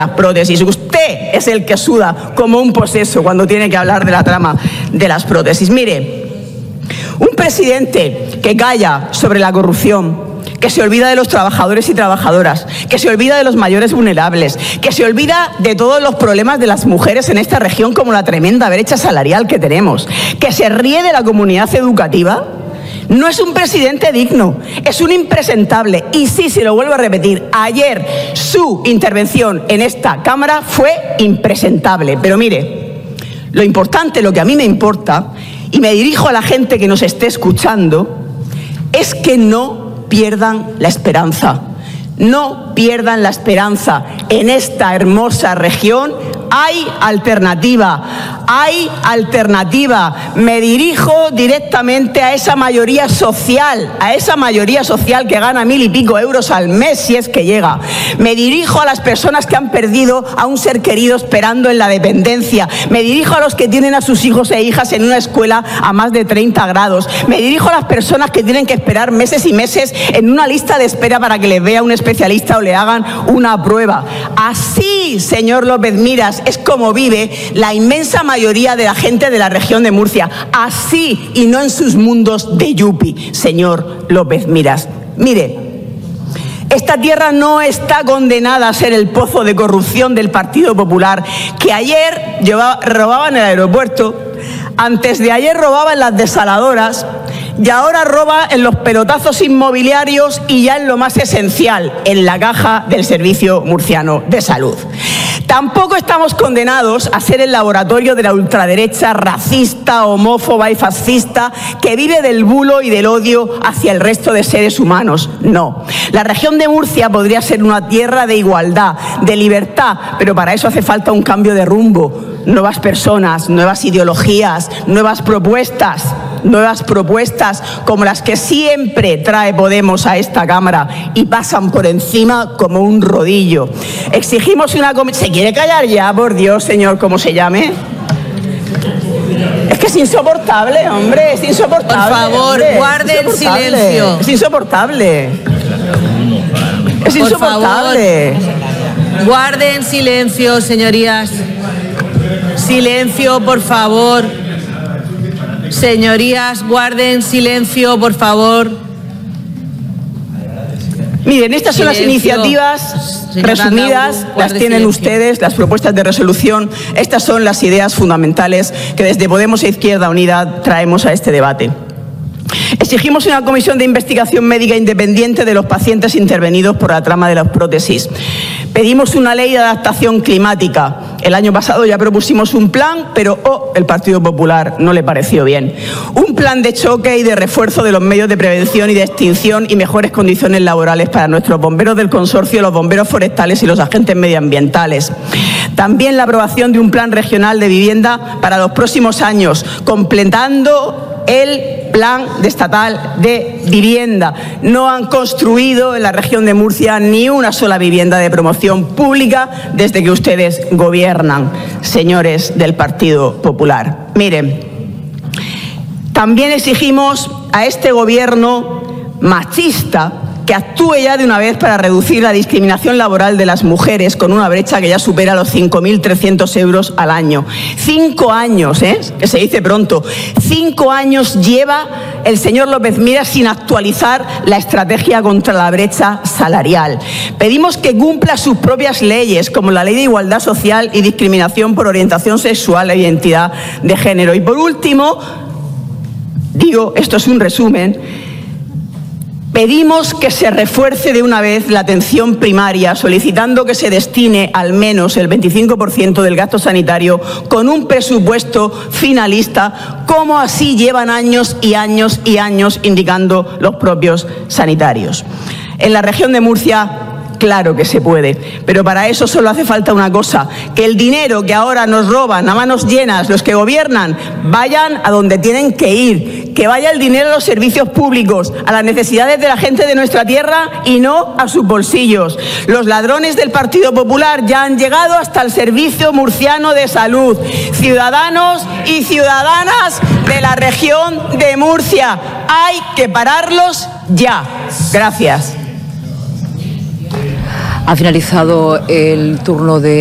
prótesis. Usted es el que suda como un poseso cuando tiene que hablar de la trama de las prótesis. Mire, un presidente que calla sobre la corrupción, que se olvida de los trabajadores y trabajadoras, que se olvida de los mayores vulnerables, que se olvida de todos los problemas de las mujeres en esta región, como la tremenda brecha salarial que tenemos, que se ríe de la comunidad educativa, no es un presidente digno, es un impresentable. Y sí, se lo vuelvo a repetir, ayer su intervención en esta Cámara fue impresentable. Pero mire, lo importante, lo que a mí me importa, y me dirijo a la gente que nos esté escuchando, es que no pierdan la esperanza. No pierdan la esperanza. En esta hermosa región hay alternativa, hay alternativa. Me dirijo directamente a esa mayoría social que gana 1.000 y pico euros al mes, si es que llega. Me dirijo a las personas que han perdido a un ser querido esperando en la dependencia. Me dirijo a los que tienen a sus hijos e hijas en una escuela a más de 30 grados. Me dirijo a las personas que tienen que esperar meses y meses en una lista de espera para que les vea un especialista o le hagan una prueba. Así, señor López Miras, es como vive la inmensa mayoría de la gente de la región de Murcia. Así, y no en sus mundos de yupi, señor López Miras. Mire, esta tierra no está condenada a ser el pozo de corrupción del Partido Popular, que ayer robaba en el aeropuerto, antes de ayer robaba en las desaladoras, y ahora roba en los pelotazos inmobiliarios y ya en lo más esencial, en la caja del Servicio Murciano de Salud. Tampoco estamos condenados a ser el laboratorio de la ultraderecha racista, homófoba y fascista que vive del bulo y del odio hacia el resto de seres humanos. No. La región de Murcia podría ser una tierra de igualdad, de libertad, pero para eso hace falta un cambio de rumbo, nuevas personas, nuevas ideologías, nuevas propuestas como las que siempre trae Podemos a esta Cámara y pasan por encima como un rodillo. Exigimos una comisión. ¿Se quiere callar ya, por Dios, señor, cómo se llame? Es que es insoportable, hombre, es insoportable. Por favor, hombre, guarden silencio. Es insoportable. Es insoportable. Por favor, guarden silencio, señorías. Silencio, por favor. Señorías, guarden silencio, por favor. Miren, estas son las iniciativas resumidas, las tienen ustedes, las propuestas de resolución. Estas son las ideas fundamentales que desde Podemos e Izquierda Unida traemos a este debate. Exigimos una comisión de investigación médica independiente de los pacientes intervenidos por la trama de las prótesis. Pedimos una ley de adaptación climática. El año pasado ya propusimos un plan, pero el Partido Popular no le pareció bien. Un plan de choque y de refuerzo de los medios de prevención y de extinción y mejores condiciones laborales para nuestros bomberos del consorcio, los bomberos forestales y los agentes medioambientales. También la aprobación de un plan regional de vivienda para los próximos años, completando el plan estatal de vivienda. No han construido en la región de Murcia ni una sola vivienda de promoción pública desde que ustedes gobiernan, señores del Partido Popular. Miren, también exigimos a este gobierno machista que actúe ya de una vez para reducir la discriminación laboral de las mujeres con una brecha que ya supera los 5.300 euros al año. 5 años, que se dice pronto. 5 años lleva el señor López Miras sin actualizar la estrategia contra la brecha salarial. Pedimos que cumpla sus propias leyes, como la Ley de Igualdad Social y Discriminación por Orientación Sexual e Identidad de Género. Y por último, esto es un resumen, pedimos que se refuerce de una vez la atención primaria, solicitando que se destine al menos el 25% del gasto sanitario con un presupuesto finalista, como así llevan años y años y años indicando los propios sanitarios. En la región de Murcia, claro que se puede, pero para eso solo hace falta una cosa, que el dinero que ahora nos roban a manos llenas los que gobiernan vayan a donde tienen que ir, que vaya el dinero a los servicios públicos, a las necesidades de la gente de nuestra tierra y no a sus bolsillos. Los ladrones del Partido Popular ya han llegado hasta el Servicio Murciano de Salud. Ciudadanos y ciudadanas de la región de Murcia, hay que pararlos ya. Gracias. Ha finalizado el turno de